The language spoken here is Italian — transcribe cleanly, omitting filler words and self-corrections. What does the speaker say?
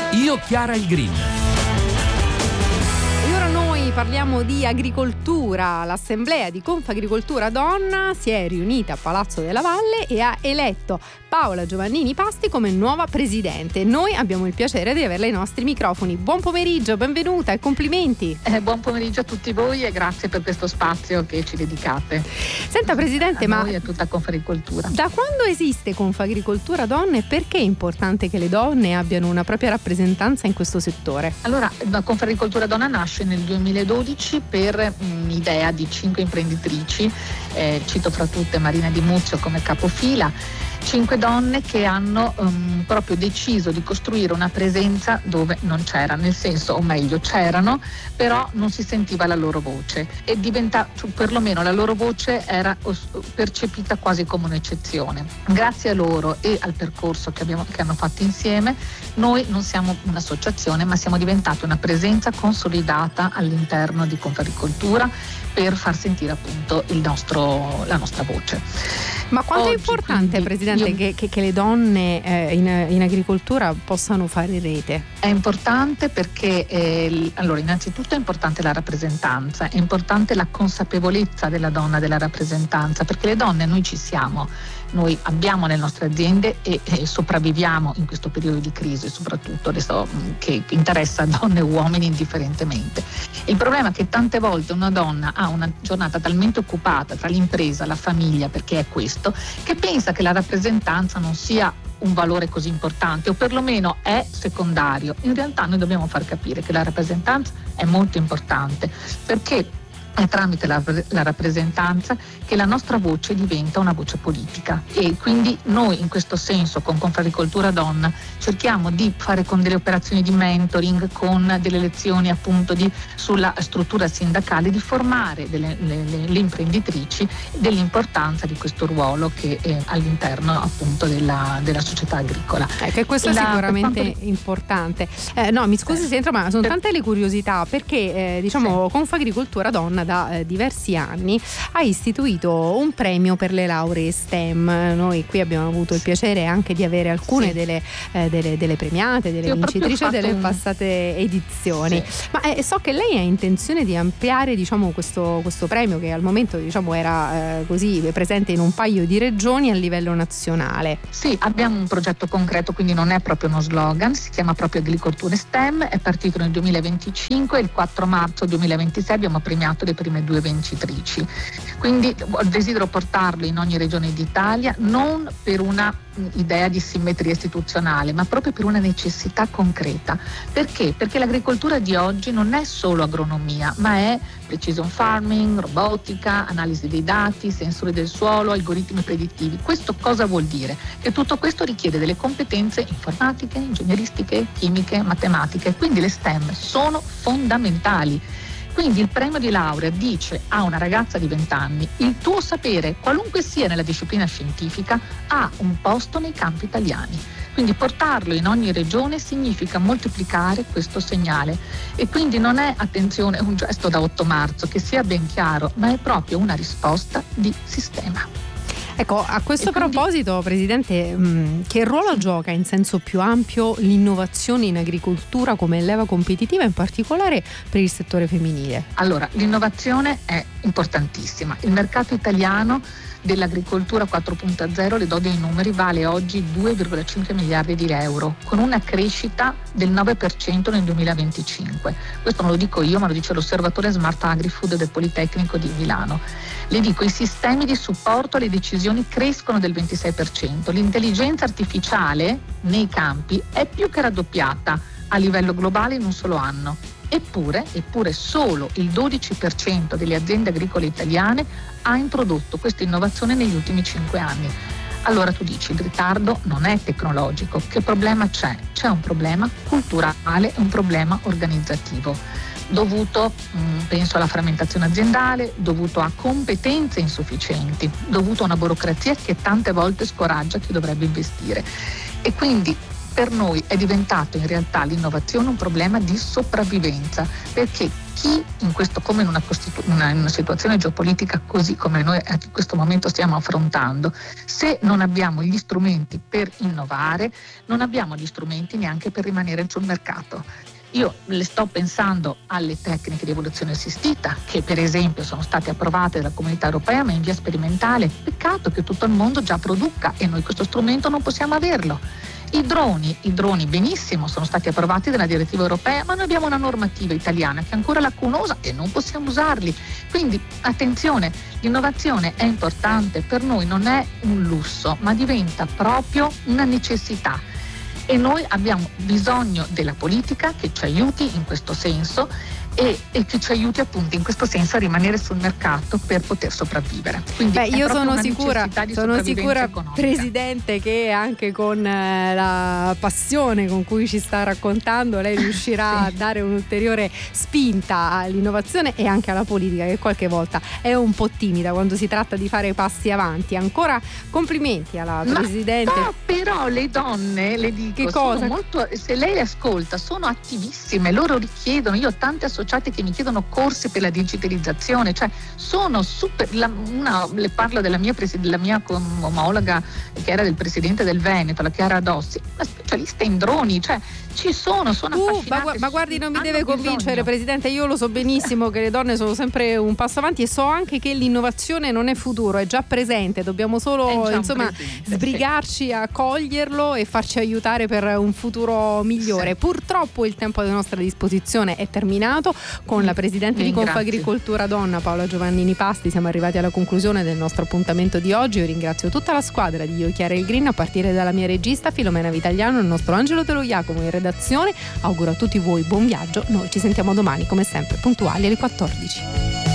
Io Chiara il Green. Parliamo di agricoltura. L'assemblea di Confagricoltura Donna si è riunita a Palazzo della Valle e ha eletto Paola Giovannini Pasti come nuova presidente. Noi abbiamo il piacere di averla ai nostri microfoni. Buon pomeriggio, benvenuta e complimenti. Buon pomeriggio a tutti voi e grazie per questo spazio che ci dedicate. Senta Presidente, a noi e a tutta Confagricoltura. Da quando esiste Confagricoltura Donna e perché è importante che le donne abbiano una propria rappresentanza in questo settore? Allora, la Confagricoltura Donna nasce nel 2012 per un'idea di 5 imprenditrici, cito fra tutte Marina Di Muzio come capofila, 5 donne che hanno proprio deciso di costruire una presenza dove non c'era, nel senso, o meglio c'erano, però non si sentiva la loro voce e perlomeno la loro voce era percepita quasi come un'eccezione. Grazie a loro e al percorso che hanno fatto insieme, noi non siamo un'associazione ma siamo diventati una presenza consolidata all'interno di Confagricoltura per far sentire appunto la nostra voce. Ma quanto è importante, Presidente, che le donne in agricoltura possano fare rete? È importante perché, allora, innanzitutto è importante la rappresentanza, è importante la consapevolezza della donna della rappresentanza, perché le donne noi ci siamo. Noi abbiamo le nostre aziende e sopravviviamo in questo periodo di crisi, soprattutto adesso che interessa donne e uomini indifferentemente. Il problema è che tante volte una donna ha una giornata talmente occupata tra l'impresa, la famiglia, perché è questo, che pensa che la rappresentanza non sia un valore così importante o perlomeno è secondario. In realtà noi dobbiamo far capire che la rappresentanza è molto importante perché è tramite la rappresentanza che la nostra voce diventa una voce politica e quindi noi in questo senso con Confagricoltura Donna cerchiamo di fare con delle operazioni di mentoring, con delle lezioni appunto sulla struttura sindacale, di formare le imprenditrici dell'importanza di questo ruolo che è all'interno appunto della società agricola. Che questo è sicuramente importante. No, mi scusi se entro, ma sono tante le curiosità perché Confagricoltura Donna da diversi anni ha istituito un premio per le lauree STEM. Noi qui abbiamo avuto il piacere anche di avere alcune delle premiate, delle vincitrici delle passate edizioni. Ma so che lei ha intenzione di ampliare questo premio che al momento era così presente in un paio di regioni a livello nazionale. Sì, abbiamo un progetto concreto, quindi non è proprio uno slogan, si chiama proprio Agricoltura STEM, è partito nel 2025 e il 4 marzo 2026 abbiamo premiato le prime 2 vincitrici. Quindi desidero portarlo in ogni regione d'Italia non per una idea di simmetria istituzionale, ma proprio per una necessità concreta. Perché? Perché l'agricoltura di oggi non è solo agronomia, ma è precision farming, robotica, analisi dei dati, sensori del suolo, algoritmi predittivi. Questo cosa vuol dire? Che tutto questo richiede delle competenze informatiche, ingegneristiche, chimiche, matematiche, quindi le STEM sono fondamentali. Quindi il premio di laurea dice a una ragazza di 20 anni: il tuo sapere, qualunque sia nella disciplina scientifica, ha un posto nei campi italiani. Quindi portarlo in ogni regione significa moltiplicare questo segnale e quindi non è, attenzione, un gesto da 8 marzo, che sia ben chiaro, ma è proprio una risposta di sistema. Ecco, a questo proposito, Presidente, che ruolo gioca in senso più ampio l'innovazione in agricoltura come leva competitiva, in particolare per il settore femminile? Allora, l'innovazione è importantissima. Il mercato italiano dell'agricoltura 4.0, le do dei numeri, vale oggi 2,5 miliardi di euro, con una crescita del 9% nel 2025. Questo non lo dico io, ma lo dice l'osservatore Smart Agri-Food del Politecnico di Milano. Le dico, i sistemi di supporto alle decisioni crescono del 26%, l'intelligenza artificiale nei campi è più che raddoppiata a livello globale in un solo anno. Eppure solo il 12% delle aziende agricole italiane ha introdotto questa innovazione negli ultimi 5 anni. Allora tu dici, il ritardo non è tecnologico, che problema c'è? C'è un problema culturale e un problema organizzativo, dovuto penso alla frammentazione aziendale, dovuto a competenze insufficienti, dovuto a una burocrazia che tante volte scoraggia chi dovrebbe investire. E quindi per noi è diventato in realtà l'innovazione un problema di sopravvivenza, perché chi in questo, come in una situazione geopolitica così come noi in questo momento stiamo affrontando, se non abbiamo gli strumenti per innovare, non abbiamo gli strumenti neanche per rimanere sul mercato. Io le sto pensando alle tecniche di evoluzione assistita, che per esempio sono state approvate dalla Comunità Europea ma in via sperimentale. Peccato che tutto il mondo già produca e noi questo strumento non possiamo averlo. I droni benissimo, sono stati approvati dalla direttiva europea, ma noi abbiamo una normativa italiana che è ancora lacunosa e non possiamo usarli. Quindi attenzione, l'innovazione è importante, per noi non è un lusso, ma diventa proprio una necessità. E noi abbiamo bisogno della politica che ci aiuti in questo senso e che ci aiuti appunto in questo senso a rimanere sul mercato per poter sopravvivere. Quindi io sono sicura, economica. Presidente, che anche con la passione con cui ci sta raccontando lei riuscirà a dare un'ulteriore spinta all'innovazione e anche alla politica, che qualche volta è un po' timida quando si tratta di fare passi avanti. Ancora complimenti alla Presidente. No, però le donne, le dico, che cosa? Sono molto, se lei le ascolta, sono attivissime, loro richiedono, io ho tante associate che mi chiedono corsi per la digitalizzazione, cioè sono super, le parlo della mia omologa che era del presidente del Veneto, la Chiara Dossi, una specialista in droni, cioè ci sono affascinate. Ma guardi, non mi deve convincere, Presidente, io lo so benissimo che le donne sono sempre un passo avanti e so anche che l'innovazione non è futuro, è già presente, dobbiamo solo sbrigarci a coglierlo e farci aiutare per un futuro migliore. Purtroppo il tempo a nostra disposizione è terminato. Con la Presidente di Confagricoltura Donna, Paola Giovannini Pasti, siamo arrivati alla conclusione del nostro appuntamento di oggi. Io ringrazio tutta la squadra di Io, Chiara e il Green, a partire dalla mia regista Filomena Vitagliano, il nostro Angelo Telo Iacomo in redazione. Auguro a tutti voi buon viaggio, noi ci sentiamo domani come sempre puntuali alle 14.